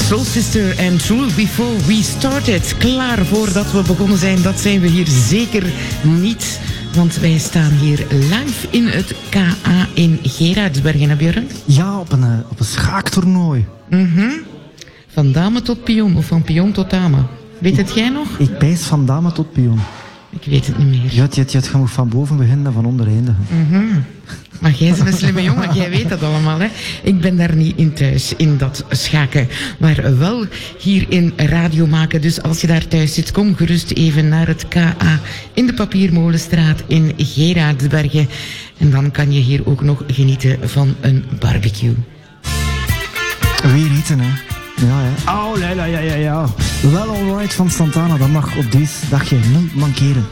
Soul Sister en True Before We Started. Klaar voordat we begonnen zijn, dat zijn we hier zeker niet. Want wij staan hier live in het KA in Gerardsbergen, hè Björn? Ja, op een schaaktoernooi. Van dame tot pion, of van pion tot dame. Weet het jij nog? Ik pijs van dame tot pion. Ik weet het niet meer. Je moet van boven beginnen en van onder eindigen. Maar jij bent een slimme jongen, jij weet dat allemaal, hè. Ik ben daar niet in thuis, in dat schaken. Maar wel hier in radio maken. Dus als je daar thuis zit, kom gerust even naar het KA in de Papiermolenstraat in Gerardsbergen. En dan kan je hier ook nog genieten van een barbecue. Weer eten, hè. Ja, ja. Oh, ja. Wel alright van Santana, dat mag op deze dagje niet mankeren.